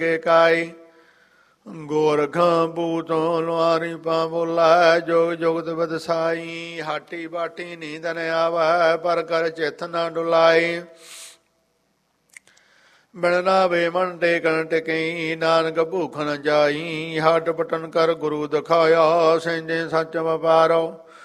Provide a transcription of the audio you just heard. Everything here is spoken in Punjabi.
ਕੇ ਕਾਈ ਗੋਰਖਾਂ ਪੂਤੋਂ ਲੁਆਰੀ ਪਾ ਬੋਲਾ ਜੋਗ ਜੁਗਤ ਬਦਸਾਈ ਹਾਟੀ ਬਾਟੀ ਨੀਂਦ ਨ ਆਵੈ ਪਰ ਕਰ ਚਿੱਤ ਨ ਡੁਲਾਈ ਬਿਨ ਵੇ ਮਨ ਟੇਕਣ ਟਿਕਈ ਨਾਨਕ ਭੂਖ ਨ ਜਾਈ ਹੱਟ ਪਟਨ ਕਰ ਗੁਰੂ ਦਿਖਾਇਆ ਸੈਂਦੇ ਸੱਚ ਵਪਾਰੋ